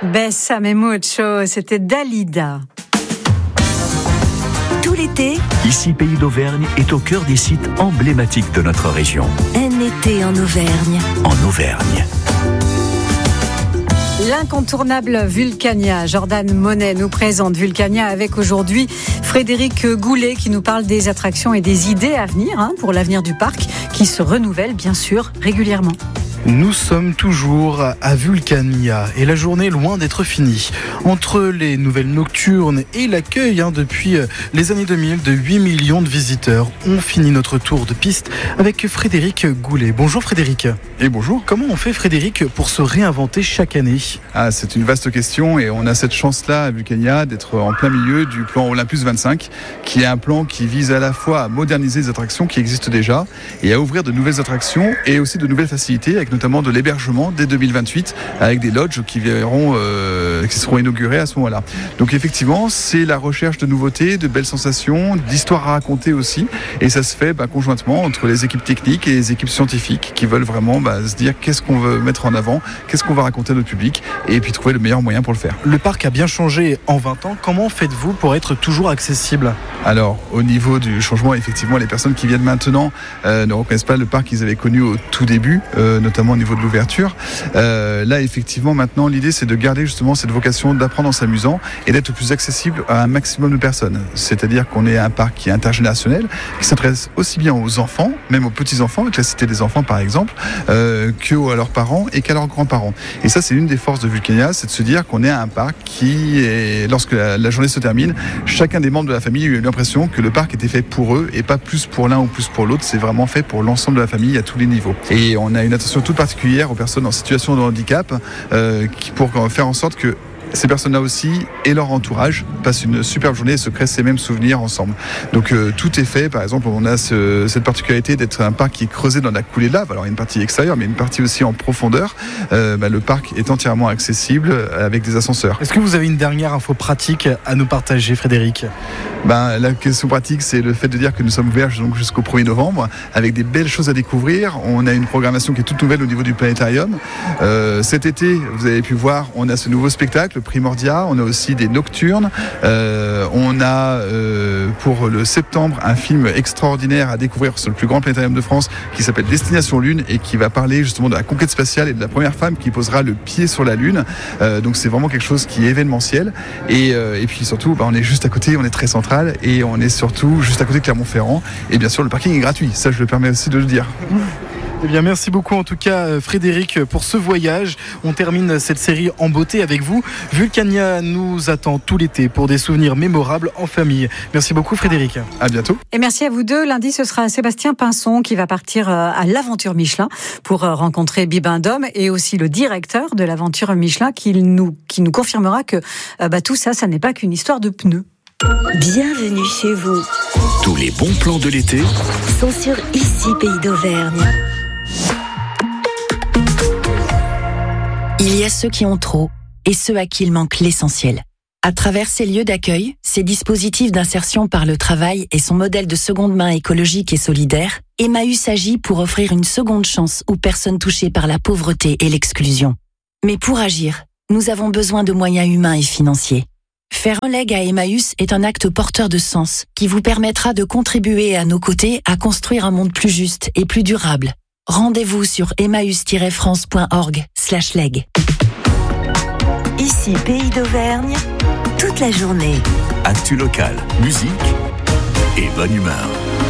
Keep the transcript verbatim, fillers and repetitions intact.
Bessame mucho, c'était Dalida. Tout l'été, Ici Pays d'Auvergne est au cœur des sites emblématiques de notre région. un été en Auvergne. En Auvergne. L'incontournable Vulcania. Jordan Monet nous présente Vulcania avec aujourd'hui Frédéric Goulet qui nous parle des attractions et des idées à venir hein, pour l'avenir du parc qui se renouvelle bien sûr régulièrement. Nous sommes toujours à Vulcania et la journée est loin d'être finie. Entre les nouvelles nocturnes et l'accueil hein, depuis les années deux mille de huit millions de visiteurs, on finit notre tour de piste avec Frédéric Goulet. Bonjour Frédéric. Et bonjour. Comment on fait Frédéric pour se réinventer chaque année ? Ah, c'est une vaste question et on a cette chance-là à Vulcania d'être en plein milieu du plan Olympus vingt-cinq qui est un plan qui vise à la fois à moderniser les attractions qui existent déjà et à ouvrir de nouvelles attractions et aussi de nouvelles facilités avec notamment de l'hébergement dès deux mille vingt-huit avec des lodges qui verront, euh, qui seront inaugurés à ce moment-là. Donc effectivement, c'est la recherche de nouveautés, de belles sensations, d'histoires à raconter aussi, et ça se fait bah, conjointement entre les équipes techniques et les équipes scientifiques qui veulent vraiment bah, se dire qu'est-ce qu'on veut mettre en avant, qu'est-ce qu'on va raconter à notre public, et puis trouver le meilleur moyen pour le faire. Le parc a bien changé en vingt ans. Comment faites-vous pour être toujours accessible ? Alors, au niveau du changement, effectivement, les personnes qui viennent maintenant euh, ne reconnaissent pas le parc qu'ils avaient connu au tout début, euh, notamment au niveau de l'ouverture. Euh, là, effectivement, maintenant, l'idée, c'est de garder justement cette vocation d'apprendre en s'amusant et d'être le plus accessible à un maximum de personnes. C'est-à-dire qu'on est un parc qui est intergénérationnel, qui s'intéresse aussi bien aux enfants, même aux petits-enfants, avec la Cité des enfants, par exemple, euh, qu'à leurs parents et qu'à leurs grands-parents. Et ça, c'est une des forces de Vulcania, c'est de se dire qu'on est un parc qui est, lorsque la, la journée se termine, chacun des membres de la famille a eu l'impression que le parc était fait pour eux et pas plus pour l'un ou plus pour l'autre. C'est vraiment fait pour l'ensemble de la famille à tous les niveaux. Et on a une attention toute particulière aux personnes en situation de handicap euh, qui, pour faire en sorte que ces personnes-là aussi et leur entourage passent une superbe journée et se créent ces mêmes souvenirs ensemble. Donc euh, tout est fait. Par exemple, on a ce, cette particularité d'être un parc qui est creusé dans la coulée de lave. Alors il y a une partie extérieure, mais une partie aussi en profondeur. Euh, bah, le parc est entièrement accessible avec des ascenseurs. Est-ce que vous avez une dernière info pratique à nous partager, Frédéric ? Ben, la question pratique, c'est le fait de dire que nous sommes ouverts donc, jusqu'au premier novembre, avec des belles choses à découvrir. On a une programmation qui est toute nouvelle au niveau du planétarium. Euh, cet été, vous avez pu voir, on a ce nouveau spectacle, Primordia. On a aussi des nocturnes. Euh, on a, euh, pour le septembre, un film extraordinaire à découvrir sur le plus grand planétarium de France qui s'appelle Destination Lune et qui va parler justement de la conquête spatiale et de la première femme qui posera le pied sur la Lune. Euh, donc c'est vraiment quelque chose qui est événementiel. Et, euh, et puis surtout, ben, on est juste à côté, on est très central. Et on est surtout juste à côté de Clermont-Ferrand. Et bien sûr, le parking est gratuit. Ça, je le permets aussi de le dire. Eh bien, merci beaucoup en tout cas Frédéric pour ce voyage. On termine cette série en beauté avec vous. Vulcania nous attend tout l'été pour des souvenirs mémorables en famille. Merci beaucoup Frédéric. À bientôt. Et merci à vous deux. Lundi, ce sera Sébastien Pinson qui va partir à l'aventure Michelin pour rencontrer Bibendum et aussi le directeur de l'aventure Michelin qui nous, qui nous confirmera que bah, tout ça, ça n'est pas qu'une histoire de pneus. Bienvenue chez vous. Tous les bons plans de l'été Sont sur Ici Pays d'Auvergne. Il y a ceux qui ont trop et ceux à qui il manque l'essentiel. À travers ces lieux d'accueil, ces dispositifs d'insertion par le travail et son modèle de seconde main écologique et solidaire, Emmaüs agit pour offrir une seconde chance aux personnes touchées par la pauvreté et l'exclusion. Mais pour agir, nous avons besoin de moyens humains et financiers. Faire un leg à Emmaüs est un acte porteur de sens qui vous permettra de contribuer à nos côtés à construire un monde plus juste et plus durable. Rendez-vous sur emmaüs tiret france point org slash leg. Ici Pays d'Auvergne, toute la journée. Actu local, musique et bonne humeur.